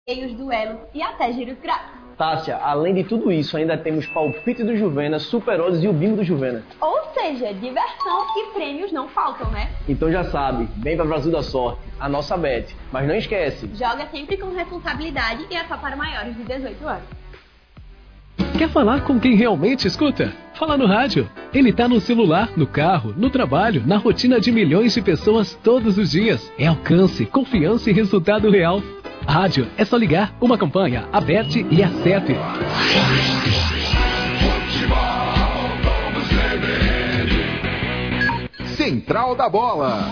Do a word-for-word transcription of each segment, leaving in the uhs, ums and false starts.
Os duelos e até giros grátis. Tássia, além de tudo isso, ainda temos palpite do Juvena, Super Odds e o bingo do Juvena. Ou seja, diversão e prêmios não faltam, né? Então já sabe, vem pra Brasil da Sorte, a nossa bet. Mas não esquece, joga sempre com responsabilidade e é só para maiores de dezoito anos. Quer falar com quem realmente escuta? Fala no rádio. Ele tá no celular, no carro, no trabalho, na rotina de milhões de pessoas todos os dias. É alcance, confiança e resultado real. Rádio, é só ligar, uma campanha, aberte e acerte. Central da Bola.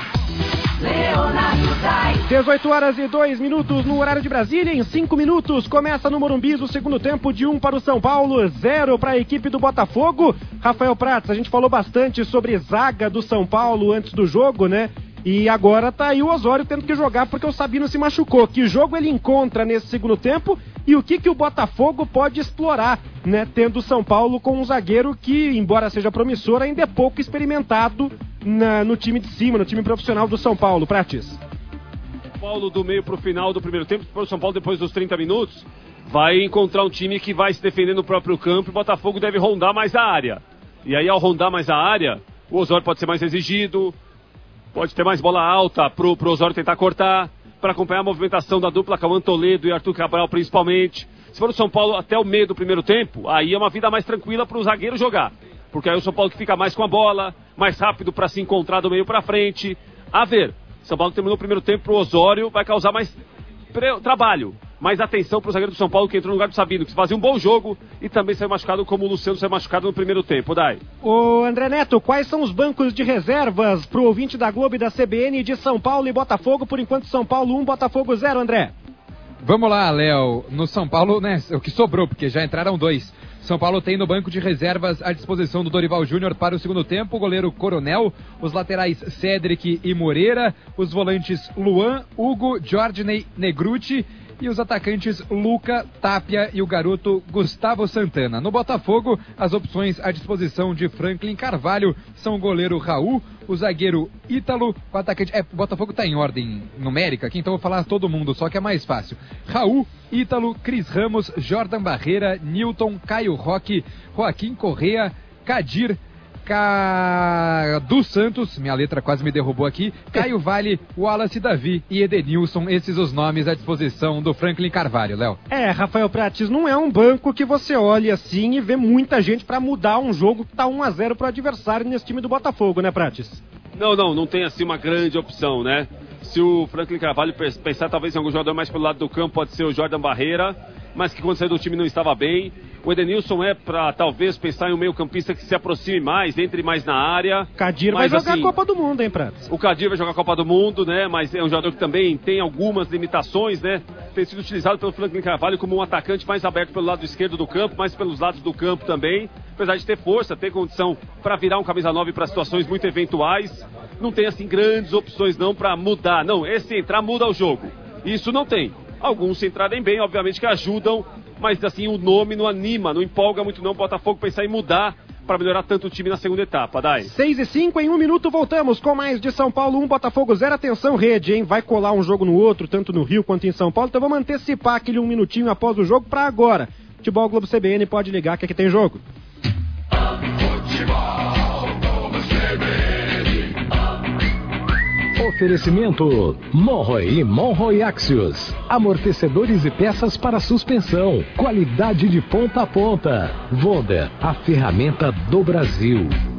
dezoito horas e dois minutos no horário de Brasília. Em cinco minutos começa no Morumbi o segundo tempo, de um para o São Paulo, zero para a equipe do Botafogo. Rafael Prats, a gente falou bastante sobre zaga do São Paulo antes do jogo, né? E agora tá aí o Osório tendo que jogar porque o Sabino se machucou. Que jogo ele encontra nesse segundo tempo e o que, que o Botafogo pode explorar, né? Tendo o São Paulo com um zagueiro que, embora seja promissor, ainda é pouco experimentado na, no time de cima, no time profissional do São Paulo. Prates. São Paulo do meio pro final do primeiro tempo, para o São Paulo depois dos trinta minutos, vai encontrar um time que vai se defender no próprio campo e o Botafogo deve rondar mais a área. E aí ao rondar mais a área, o Osório pode ser mais exigido, pode ter mais bola alta pro, pro Osório tentar cortar, para acompanhar a movimentação da dupla Cauã Toledo e Arthur Cabral principalmente. Se for o São Paulo até o meio do primeiro tempo, aí é uma vida mais tranquila pro zagueiro jogar. Porque aí o São Paulo que fica mais com a bola, mais rápido para se encontrar do meio para frente. A ver, São Paulo terminou o primeiro tempo pro Osório, vai causar mais trabalho, mais atenção pro zagueiro do São Paulo que entrou no lugar do Sabino, que fazia um bom jogo e também saiu machucado como o Luciano saiu machucado no primeiro tempo. Dai. Ô André Neto, quais são os bancos de reservas pro ouvinte da Globo e da C B N de São Paulo e Botafogo? Por enquanto São Paulo um, Botafogo zero, André. Vamos lá, Léo. No São Paulo, né, o que sobrou, porque já entraram dois. São Paulo tem no banco de reservas à disposição do Dorival Júnior para o segundo tempo, o goleiro Coronel, os laterais Cédric e Moreira, os volantes Luan, Hugo, Jordney, Negruti e os atacantes Luca, Tapia e o garoto Gustavo Santana. No Botafogo, as opções à disposição de Franklin Carvalho são o goleiro Raul, o zagueiro Ítalo, o atacante... É, o Botafogo está em ordem numérica aqui, então eu vou falar todo mundo, só que é mais fácil. Raul, Ítalo, Cris Ramos, Jordan Barreira, Newton, Caio Roque, Joaquim Correa, Kadir, Cadu Santos, minha letra quase me derrubou aqui, Caio Vale, Wallace Davi e Edenilson, esses os nomes à disposição do Franklin Carvalho, Léo. É, Rafael Prates, não é um banco que você olhe assim e vê muita gente pra mudar um jogo que tá um a zero pro adversário nesse time do Botafogo, né, Prates? Não, não, não tem assim uma grande opção, né? Se o Franklin Carvalho pensar talvez em algum jogador mais pelo lado do campo, pode ser o Jordan Barreira, mas que quando saiu do time não estava bem. O Edenilson é para talvez pensar em um meio campista que se aproxime mais, entre mais na área. Kadir vai jogar assim, a Copa do Mundo, hein, Pratos? O Kadir vai jogar a Copa do Mundo, né? Mas é um jogador que também tem algumas limitações, né? Tem sido utilizado pelo Franklin Carvalho como um atacante mais aberto pelo lado esquerdo do campo, mais pelos lados do campo também. Apesar de ter força, ter condição para virar um camisa nove para situações muito eventuais. Não tem assim grandes opções não para mudar. Não, esse entrar muda o jogo. Isso não tem. Alguns se entrarem bem, obviamente que ajudam, mas assim o nome não anima, não empolga muito não o Botafogo pensar em mudar para melhorar tanto o time na segunda etapa, Dai. seis e cinco, em um minuto voltamos com mais de São Paulo um, Botafogo zero. Atenção, rede, hein? Vai colar um jogo no outro, tanto no Rio quanto em São Paulo, então vamos antecipar aquele um minutinho após o jogo para agora. Futebol Globo C B N, pode ligar que aqui tem jogo. Oferecimento Monroe e Monroe Axios. Amortecedores e peças para suspensão. Qualidade de ponta a ponta. Wonder, a ferramenta do Brasil.